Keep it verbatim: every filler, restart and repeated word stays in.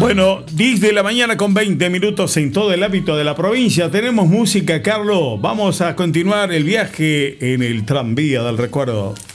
Bueno, diez de la mañana con veinte minutos en todo el ámbito de la provincia. Tenemos música, Carlos. Vamos a continuar el viaje en el tranvía del recuerdo.